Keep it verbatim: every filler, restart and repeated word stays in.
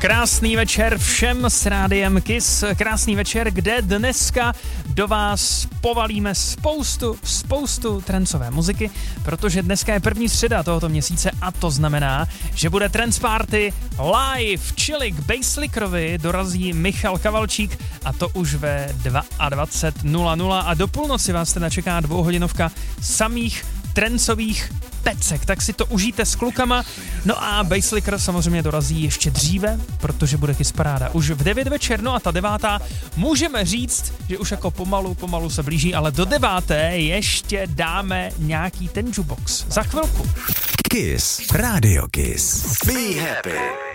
Krásný večer všem s rádiem Kiss, krásný večer, kde dneska do vás povalíme spoustu, spoustu trancové muziky, protože dneska je první středa tohoto měsíce a to znamená, že bude Trance Party live, čili k Basslickerovi dorazí Michal Kavalčík a to už ve dvacet dva nula nula a do půlnoci vás teda čeká dvouhodinovka samých trencových pecek, tak si to užijte s klukama. No a Basslicker samozřejmě dorazí ještě dříve, protože bude Kiss-paráda už v devět večer, no a ta devátá můžeme říct, že už jako pomalu, pomalu se blíží, ale do deváté ještě dáme nějaký ten jukebox. Za chvilku. Kiss, Radio Kiss. Be happy.